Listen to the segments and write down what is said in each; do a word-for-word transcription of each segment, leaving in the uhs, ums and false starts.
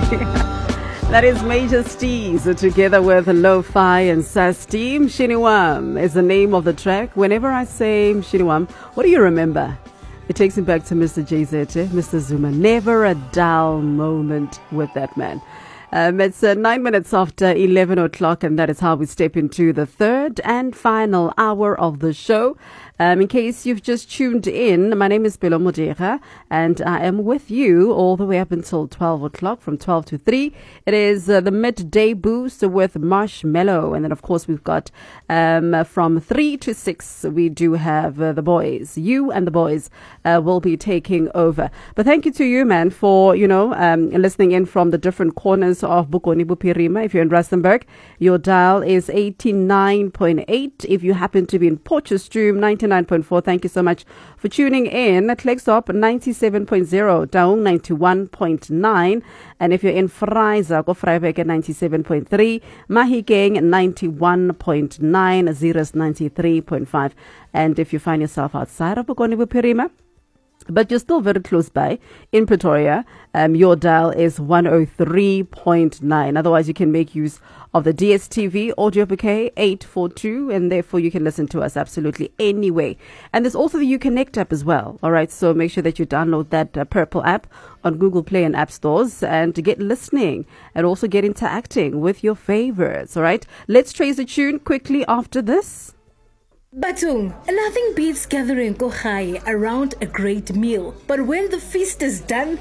That is Major Steez together with Lo-Fi and Sasti. Mshiniwam is the name of the track. Whenever I say Mshiniwam, what do you remember? It takes me back to Mister J Z, Mister Zuma. Never a dull moment with that man. Um, it's uh, nine minutes after eleven o'clock, and that is how we step into the third and final hour of the show. Um, in case you've just tuned in, my name is Pelo Modera, and I am with you all the way up until twelve o'clock, from twelve to three. It is uh, the midday boost with Marshmello, and then of course we've got um, from three to six, we do have uh, the boys. You and the boys uh, will be taking over. But thank you to you, man, for, you know, um, listening in from the different corners of Bokoni Bophirima. If you're in Rustenburg, your dial is eighty-nine point eight. If you happen to be in Potchefstroom, ninety-nine point four. Thank you so much for tuning in. Klerksdorp, ninety-seven point zero. Taung, ninety-one point nine. And if you're in Vryburg, go Vryburg at ninety-seven point three. Mahikeng, ninety-one point nine. Zeerust, ninety-three point five. And if you find yourself outside of Bokoni Bophirima, but you're still very close by, in Pretoria, um, your dial is one oh three point nine. Otherwise, you can make use of the D S T V audio bouquet eight forty-two, and therefore you can listen to us absolutely anyway. And there's also the Uconnect app as well. All right, so make sure that you download that uh, purple app on Google Play and App Stores, and to get listening and also get interacting with your favorites. All right, let's trace the tune quickly after this. Batung, nothing beats gathering kohai around a great meal. But when the feast is done,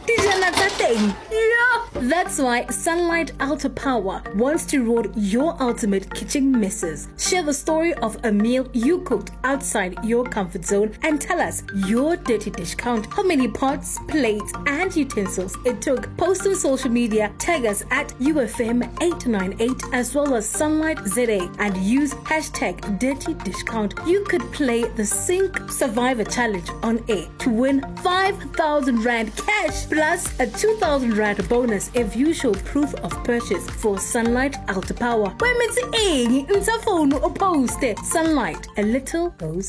yeah. That's why Sunlight Ultra Power wants to road your ultimate kitchen misses. Share the story of a meal you cooked outside your comfort zone and tell us your dirty dish count, how many pots, plates, and utensils it took. Post on social media, tag us at U F M eight nine eight as well as Sunlight Z A, and use hashtag dirty dish count. You could play the Sink Survivor Challenge on air to win five thousand Rand cash plus a two thousand Rand bonus if you show proof of purchase for Sunlight Ultra Power. When it's a phone or post Sunlight, a little goes